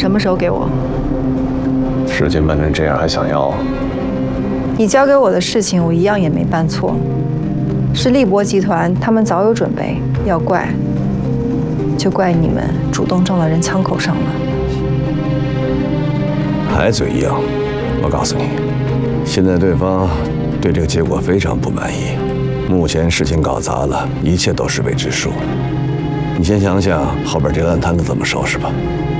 什么时候给我？ 事情办成这样还想要？ 你交给我的事情，我一样也没办错。是立博集团，他们早有准备，要怪就怪你们主动撞到人枪口上了。 还嘴硬？我告诉你，现在对方对这个结果非常不满意。目前事情搞砸了，一切都是未知数。你先想想后边这烂摊子怎么收拾吧。